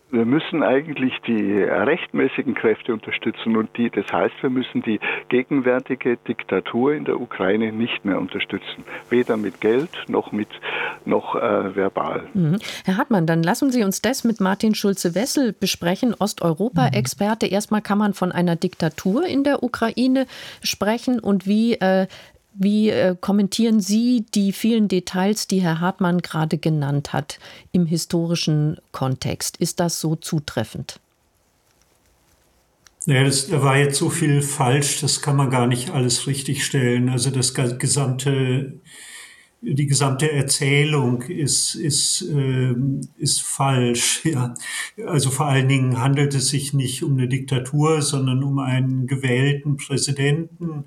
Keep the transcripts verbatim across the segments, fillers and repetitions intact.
Wir müssen eigentlich die rechtmäßigen Kräfte unterstützen und die, das heißt, wir müssen die gegenwärtige Diktatur in der Ukraine nicht mehr unterstützen. Weder mit Geld noch mit noch äh, verbal. Mhm. Herr Hartmann, dann lassen Sie uns das mit Martin Schulze-Wessel besprechen, Osteuropa-Experte. Mhm. Erstmal kann man von einer Diktatur in der Ukraine sprechen und wie äh, Wie äh, kommentieren Sie die vielen Details, die Herr Hartmann gerade genannt hat, im historischen Kontext? Ist das so zutreffend? Ja, das, da war jetzt so viel falsch, das kann man gar nicht alles richtig stellen. Also das gesamte, die gesamte Erzählung ist, ist, äh, ist falsch. Ja. Also vor allen Dingen handelt es sich nicht um eine Diktatur, sondern um einen gewählten Präsidenten.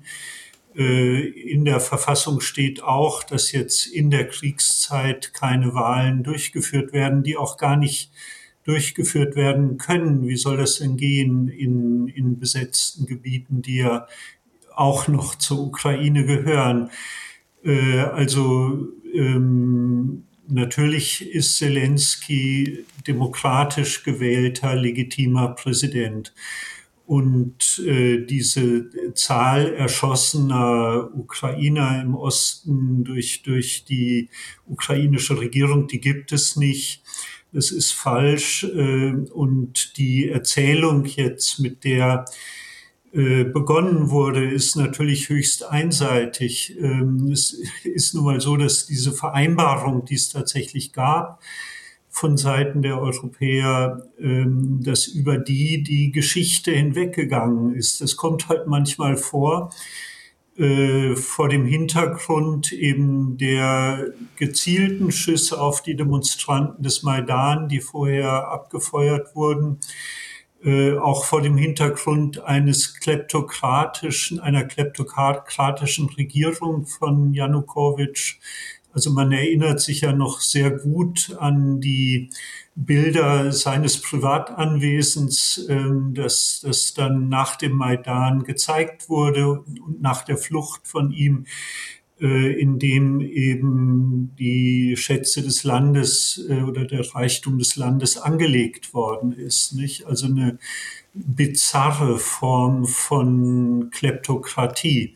In der Verfassung steht auch, dass jetzt in der Kriegszeit keine Wahlen durchgeführt werden, die auch gar nicht durchgeführt werden können. Wie soll das denn gehen in, in besetzten Gebieten, die ja auch noch zur Ukraine gehören? Äh, also ähm, natürlich ist Zelensky demokratisch gewählter, legitimer Präsident. Und äh, diese Zahl erschossener Ukrainer im Osten durch, durch die ukrainische Regierung, die gibt es nicht. Das ist falsch. Äh, und die Erzählung jetzt, mit der äh, begonnen wurde, ist natürlich höchst einseitig. Ähm, es ist nun mal so, dass diese Vereinbarung, die es tatsächlich gab, von Seiten der Europäer, ähm, dass über die die Geschichte hinweggegangen ist. Das kommt halt manchmal vor, äh, vor dem Hintergrund eben der gezielten Schüsse auf die Demonstranten des Maidan, die vorher abgefeuert wurden, äh, auch vor dem Hintergrund eines kleptokratischen, einer kleptokratischen Regierung von Janukowitsch. Also man erinnert sich ja noch sehr gut an die Bilder seines Privatanwesens, das, das dann nach dem Maidan gezeigt wurde und nach der Flucht von ihm, in dem eben die Schätze des Landes oder der Reichtum des Landes angelegt worden ist, nicht? Also eine bizarre Form von Kleptokratie.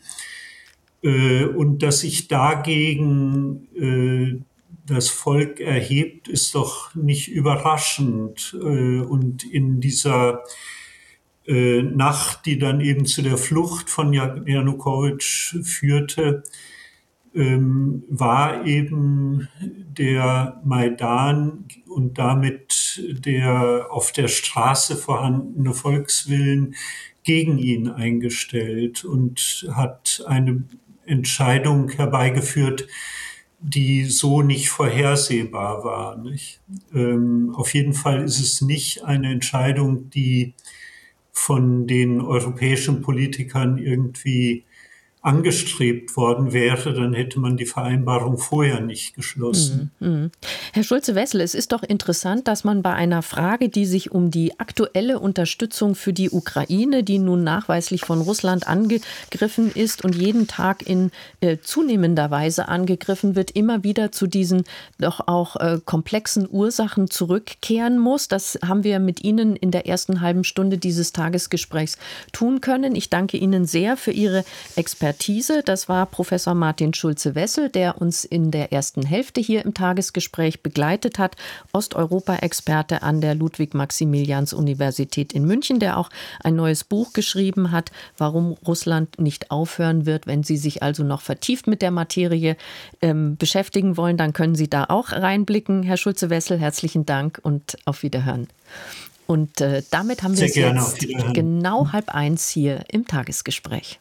Und dass sich dagegen äh, das Volk erhebt, ist doch nicht überraschend. Äh, und in dieser äh, Nacht, die dann eben zu der Flucht von Janukowitsch führte, ähm, war eben der Maidan und damit der auf der Straße vorhandene Volkswillen gegen ihn eingestellt und hat eine Entscheidung herbeigeführt, die so nicht vorhersehbar war. Nicht? Ähm, auf jeden Fall ist es nicht eine Entscheidung, die von den europäischen Politikern irgendwie angestrebt worden wäre, dann hätte man die Vereinbarung vorher nicht geschlossen. Mhm, mh. Herr Schulze-Wessel, es ist doch interessant, dass man bei einer Frage, die sich um die aktuelle Unterstützung für die Ukraine, die nun nachweislich von Russland angegriffen ist und jeden Tag in äh, zunehmender Weise angegriffen wird, immer wieder zu diesen doch auch äh, komplexen Ursachen zurückkehren muss. Das haben wir mit Ihnen in der ersten halben Stunde dieses Tagesgesprächs tun können. Ich danke Ihnen sehr für Ihre Expertise. Das war Professor Martin Schulze-Wessel, der uns in der ersten Hälfte hier im Tagesgespräch begleitet hat. Osteuropa-Experte an der Ludwig-Maximilians-Universität in München, der auch ein neues Buch geschrieben hat, warum Russland nicht aufhören wird. Wenn Sie sich also noch vertieft mit der Materie ähm, beschäftigen wollen, dann können Sie da auch reinblicken. Herr Schulze-Wessel, herzlichen Dank und auf Wiederhören. Und äh, damit haben wir es jetzt genau halb eins hier im Tagesgespräch.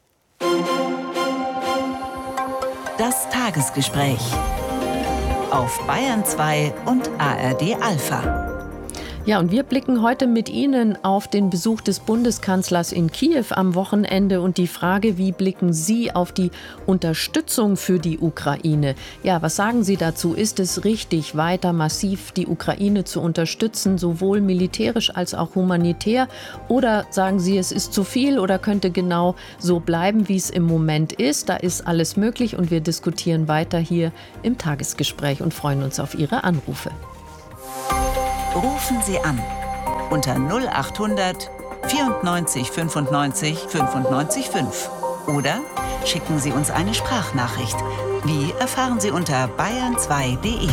Das Tagesgespräch auf Bayern zwei und A R D Alpha. Ja, und wir blicken heute mit Ihnen auf den Besuch des Bundeskanzlers in Kiew am Wochenende und die Frage, wie blicken Sie auf die Unterstützung für die Ukraine? Ja, was sagen Sie dazu? Ist es richtig, weiter massiv die Ukraine zu unterstützen, sowohl militärisch als auch humanitär? Oder sagen Sie, es ist zu viel oder könnte genau so bleiben, wie es im Moment ist? Da ist alles möglich und wir diskutieren weiter hier im Tagesgespräch und freuen uns auf Ihre Anrufe. Rufen Sie an. unter null achthundert vierundneunzig fünfundneunzig fünfundneunzig fünf. Oder schicken Sie uns eine Sprachnachricht. Wie erfahren Sie unter bayern zwei punkt de.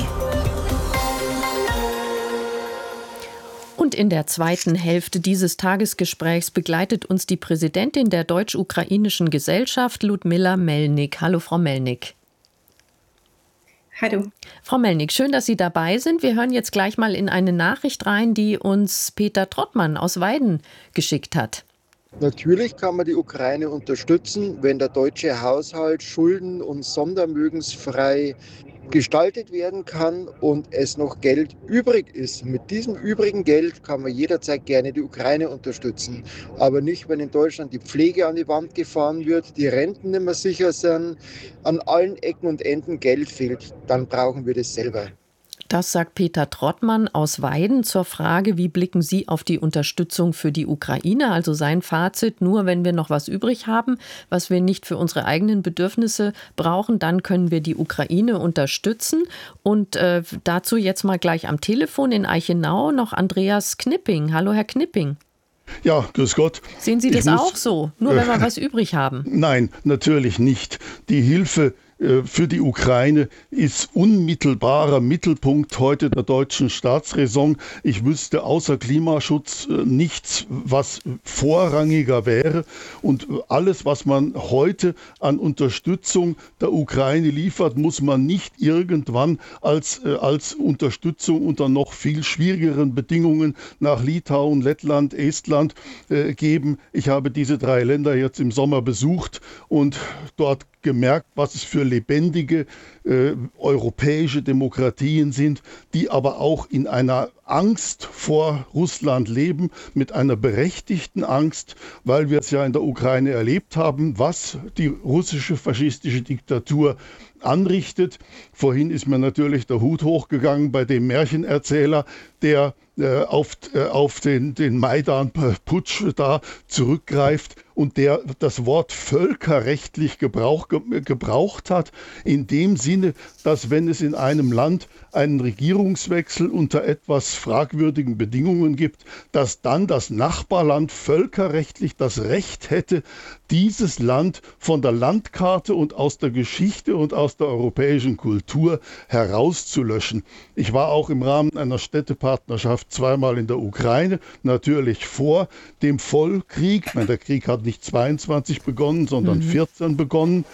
Und in der zweiten Hälfte dieses Tagesgesprächs begleitet uns die Präsidentin der Deutsch-Ukrainischen Gesellschaft, Ludmila Melnik. Hallo, Frau Melnik. Hallo. Frau Melnik, schön, dass Sie dabei sind. Wir hören jetzt gleich mal in eine Nachricht rein, die uns Peter Trottmann aus Weiden geschickt hat. Natürlich kann man die Ukraine unterstützen, wenn der deutsche Haushalt schulden- und sondermögensfrei gestaltet werden kann und es noch Geld übrig ist. Mit diesem übrigen Geld kann man jederzeit gerne die Ukraine unterstützen. Aber nicht, wenn in Deutschland die Pflege an die Wand gefahren wird, die Renten nicht mehr sicher sind, an allen Ecken und Enden Geld fehlt. Dann brauchen wir das selber. Das sagt Peter Trottmann aus Weiden zur Frage, wie blicken Sie auf die Unterstützung für die Ukraine? Also sein Fazit: Nur wenn wir noch was übrig haben, was wir nicht für unsere eigenen Bedürfnisse brauchen, dann können wir die Ukraine unterstützen. Und äh, dazu jetzt mal gleich am Telefon in Eichenau noch Andreas Knipping. Hallo, Herr Knipping. Ja, grüß Gott. Sehen Sie das muss, auch so? Nur wenn wir was übrig haben? Nein, natürlich nicht. Die Hilfe für die Ukraine ist unmittelbarer Mittelpunkt heute der deutschen Staatsräson. Ich wüsste außer Klimaschutz nichts, was vorrangiger wäre. Und alles, was man heute an Unterstützung der Ukraine liefert, muss man nicht irgendwann als, als Unterstützung unter noch viel schwierigeren Bedingungen nach Litauen, Lettland, Estland äh, geben. Ich habe diese drei Länder jetzt im Sommer besucht und dort gemerkt, was es für lebendige äh, europäische Demokratien sind, die aber auch in einer Angst vor Russland leben, mit einer berechtigten Angst, weil wir es ja in der Ukraine erlebt haben, was die russische faschistische Diktatur anrichtet. Vorhin ist mir natürlich der Hut hochgegangen bei dem Märchenerzähler, der äh, auf, äh, auf den, den Maidan-Putsch da zurückgreift und der das Wort völkerrechtlich Gebrauch, ge, gebraucht hat, in dem Sinne, dass wenn es in einem Land einen Regierungswechsel unter etwas fragwürdigen Bedingungen gibt, dass dann das Nachbarland völkerrechtlich das Recht hätte, dieses Land von der Landkarte und aus der Geschichte und aus der europäischen Kultur herauszulöschen. Ich war auch im Rahmen einer Städtepartnerschaft zweimal in der Ukraine, natürlich vor dem Vollkrieg. Ich meine, der Krieg hat nicht zweiundzwanzig begonnen, sondern mhm. vierzehn begonnen.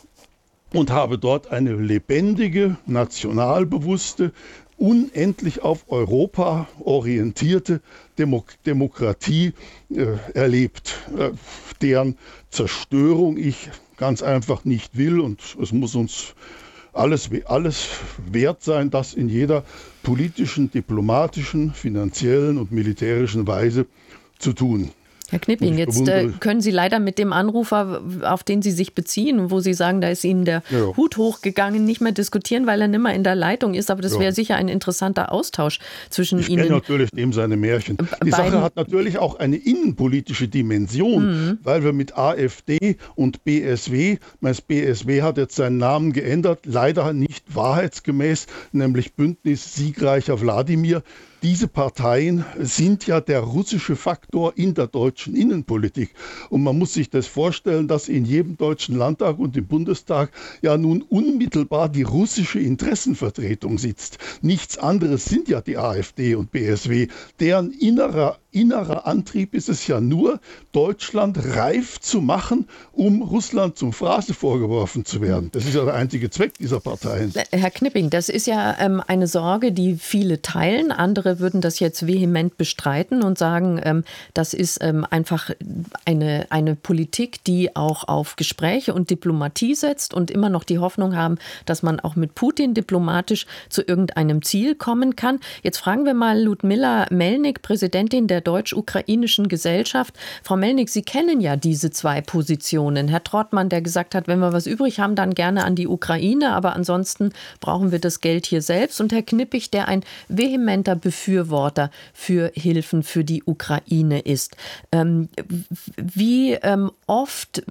Und habe dort eine lebendige, nationalbewusste, unendlich auf Europa orientierte Demok- Demokratie äh, erlebt, äh, deren Zerstörung ich ganz einfach nicht will. Und es muss uns alles, alles wert sein, das in jeder politischen, diplomatischen, finanziellen und militärischen Weise zu tun. Herr Knipping, jetzt äh, können Sie leider mit dem Anrufer, auf den Sie sich beziehen, wo Sie sagen, da ist Ihnen der ja. Hut hochgegangen, nicht mehr diskutieren, weil er nicht mehr in der Leitung ist. Aber das ja. wäre sicher ein interessanter Austausch zwischen ich Ihnen. Ich kenne natürlich dem seine Märchen. Die Sache hat natürlich auch eine innenpolitische Dimension, mhm. weil wir mit AfD und B S W, das B S W hat jetzt seinen Namen geändert, leider nicht wahrheitsgemäß, nämlich Bündnis siegreicher Wladimir. Diese Parteien sind ja der russische Faktor in der deutschen Innenpolitik. Und man muss sich das vorstellen, dass in jedem deutschen Landtag und im Bundestag ja nun unmittelbar die russische Interessenvertretung sitzt. Nichts anderes sind ja die AfD und B S W. Deren innerer, innerer Antrieb ist es ja nur, Deutschland reif zu machen, um Russland zum Fraße vorgeworfen zu werden. Das ist ja der einzige Zweck dieser Parteien. Herr Knipping, das ist ja ähm, eine Sorge, die viele teilen. Andere würden das jetzt vehement bestreiten und sagen, ähm, das ist ähm, einfach eine, eine Politik, die auch auf Gespräche und Diplomatie setzt und immer noch die Hoffnung haben, dass man auch mit Putin diplomatisch zu irgendeinem Ziel kommen kann. Jetzt fragen wir mal Ludmila Melnik, Präsidentin der Deutsch-Ukrainischen Gesellschaft. Frau Melnik, Sie kennen ja diese zwei Positionen. Herr Trottmann, der gesagt hat, wenn wir was übrig haben, dann gerne an die Ukraine, aber ansonsten brauchen wir das Geld hier selbst. Und Herr Knippig, der ein vehementer Befürworter für Hilfen für die Ukraine ist. Ähm, wie ähm, oft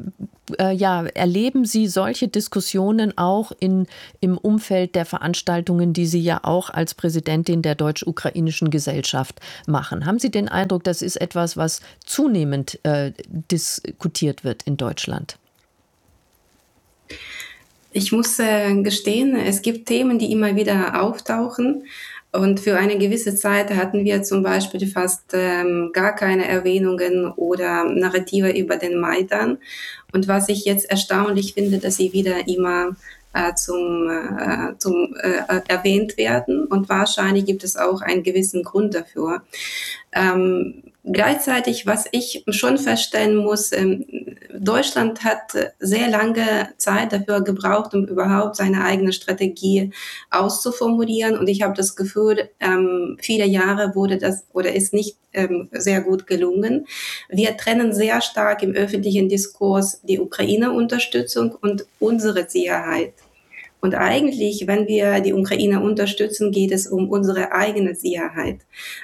äh, ja, erleben Sie solche Diskussionen auch in, im Umfeld der Veranstaltungen, die Sie ja auch als Präsidentin der Deutsch-Ukrainischen Gesellschaft machen? Haben Sie den Eindruck, das ist etwas, was zunehmend äh, diskutiert wird in Deutschland? Ich muss äh, gestehen, es gibt Themen, die immer wieder auftauchen. Und für eine gewisse Zeit hatten wir zum Beispiel fast ähm, gar keine Erwähnungen oder Narrative über den Maidan. Und was ich jetzt erstaunlich finde, dass sie wieder immer äh, zum, äh, zum äh, erwähnt werden. Und wahrscheinlich gibt es auch einen gewissen Grund dafür. Ähm, Gleichzeitig, was ich schon feststellen muss, Deutschland hat sehr lange Zeit dafür gebraucht, um überhaupt seine eigene Strategie auszuformulieren. Und ich habe das Gefühl, viele Jahre wurde das oder ist nicht sehr gut gelungen. Wir trennen sehr stark im öffentlichen Diskurs die Ukraine-Unterstützung und unsere Sicherheit. Und eigentlich, wenn wir die Ukraine unterstützen, geht es um unsere eigene Sicherheit.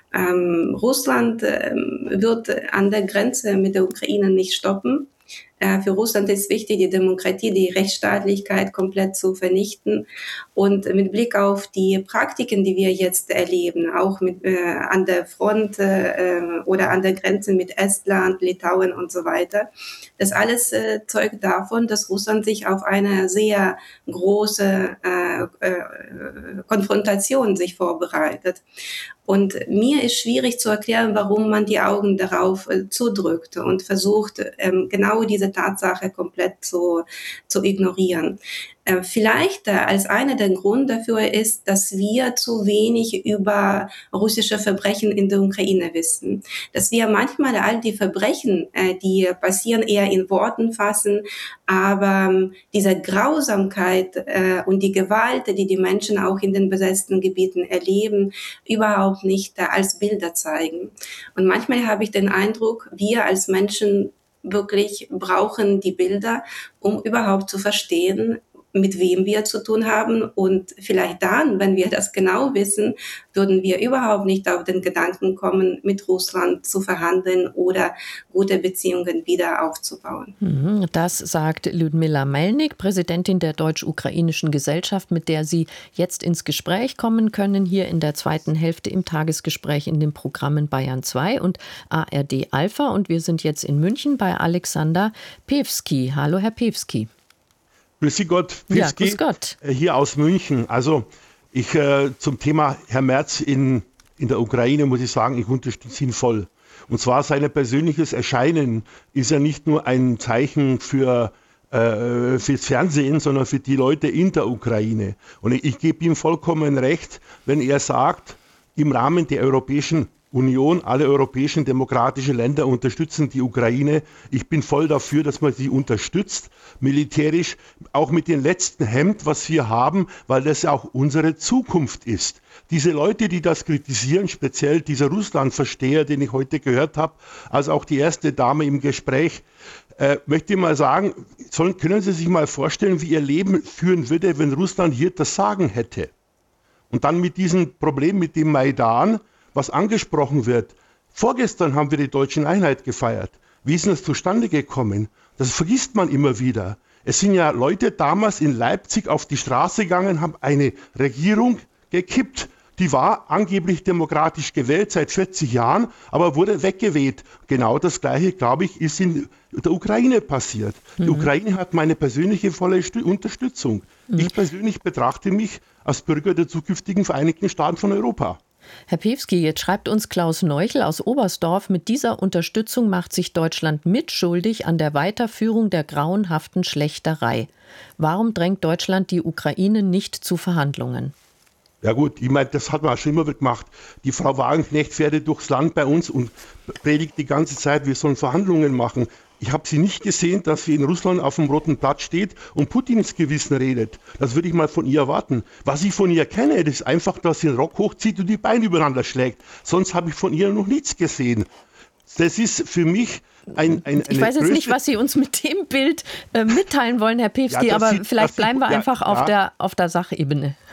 Ähm, Russland ähm, wird an der Grenze mit der Ukraine nicht stoppen. Äh, für Russland ist wichtig, die Demokratie, die Rechtsstaatlichkeit komplett zu vernichten. Und mit Blick auf die Praktiken, die wir jetzt erleben, auch mit, äh, an der Front äh, oder an der Grenze mit Estland, Litauen und so weiter, das alles äh, zeugt davon, dass Russland sich auf eine sehr große äh, äh, Konfrontation sich vorbereitet. Und mir ist schwierig zu erklären, warum man die Augen darauf äh, zudrückt und versucht, ähm, genau diese Tatsache komplett zu, zu ignorieren. Äh, vielleicht äh, als einer der Gründe dafür ist, dass wir zu wenig über russische Verbrechen in der Ukraine wissen. Dass wir manchmal all die Verbrechen, äh, die passieren, eher in Worten fassen, aber ähm, diese Grausamkeit äh, und die Gewalt, die die Menschen auch in den besetzten Gebieten erleben, überhaupt nicht äh, als Bilder zeigen. Und manchmal habe ich den Eindruck, wir als Menschen wirklich brauchen die Bilder, um überhaupt zu verstehen, mit wem wir zu tun haben. Und vielleicht dann, wenn wir das genau wissen, würden wir überhaupt nicht auf den Gedanken kommen, mit Russland zu verhandeln oder gute Beziehungen wieder aufzubauen. Das sagt Lyudmila Melnik, Präsidentin der Deutsch-Ukrainischen Gesellschaft, mit der Sie jetzt ins Gespräch kommen können, hier in der zweiten Hälfte im Tagesgespräch in den Programmen Bayern zwei und A R D Alpha. Und wir sind jetzt in München bei Alexander Pewski. Hallo, Herr Pewski. Grüß Sie Gott, Pewski, ja, grüß Gott. Hier aus München. Also ich äh, zum Thema Herr Merz in, in der Ukraine muss ich sagen, ich unterstütze ihn voll. Und zwar sein persönliches Erscheinen ist ja nicht nur ein Zeichen für äh, fürs Fernsehen, sondern für die Leute in der Ukraine. Und ich, ich gebe ihm vollkommen recht, wenn er sagt, im Rahmen der Europäischen Union, alle europäischen demokratischen Länder unterstützen die Ukraine. Ich bin voll dafür, dass man sie unterstützt, militärisch, auch mit dem letzten Hemd, was wir haben, weil das ja auch unsere Zukunft ist. Diese Leute, die das kritisieren, speziell dieser Russland-Versteher, den ich heute gehört habe, als auch die erste Dame im Gespräch, äh, möchte ich mal sagen, sollen, können Sie sich mal vorstellen, wie Ihr Leben führen würde, wenn Russland hier das Sagen hätte? Und dann mit diesem Problem mit dem Maidan, was angesprochen wird. Vorgestern haben wir die Deutsche Einheit gefeiert. Wie ist denn das zustande gekommen? Das vergisst man immer wieder. Es sind ja Leute damals in Leipzig auf die Straße gegangen, haben eine Regierung gekippt. Die war angeblich demokratisch gewählt seit vierzig Jahren, aber wurde weggeweht. Genau das Gleiche, glaube ich, ist in der Ukraine passiert. Mhm. Die Ukraine hat meine persönliche volle Unterstützung. Mhm. Ich persönlich betrachte mich als Bürger der zukünftigen Vereinigten Staaten von Europa. Herr Pewski, jetzt schreibt uns Klaus Neuchel aus Oberstdorf, mit dieser Unterstützung macht sich Deutschland mitschuldig an der Weiterführung der grauenhaften Schlächterei. Warum drängt Deutschland die Ukraine nicht zu Verhandlungen? Ja gut, ich meine, das hat man schon immer gemacht. Die Frau Wagenknecht fährt durchs Land bei uns und predigt die ganze Zeit, wir sollen Verhandlungen machen. Ich habe sie nicht gesehen, dass sie in Russland auf dem Roten Platz steht und Putin ins Gewissen redet. Das würde ich mal von ihr erwarten. Was ich von ihr kenne, das ist einfach, dass sie den Rock hochzieht und die Beine übereinander schlägt. Sonst habe ich von ihr noch nichts gesehen. Das ist für mich ein, ein Ich weiß jetzt nicht, was Sie uns mit dem Bild äh, mitteilen wollen, Herr Pewski, ja, aber sieht, vielleicht bleiben wir ja, einfach ja. auf der, auf der Sachebene.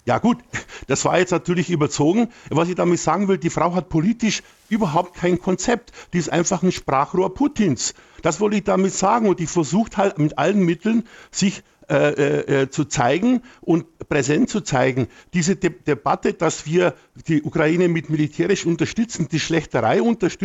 Ja gut, das war jetzt natürlich überzogen. Was ich damit sagen will, die Frau hat politisch überhaupt kein Konzept. Die ist einfach ein Sprachrohr Putins. Das wollte ich damit sagen. Und die versucht halt mit allen Mitteln, sich äh, äh, zu zeigen und präsent zu zeigen. Diese De- Debatte, dass wir die Ukraine mit militärisch unterstützen, die Schlechterei unterstützen,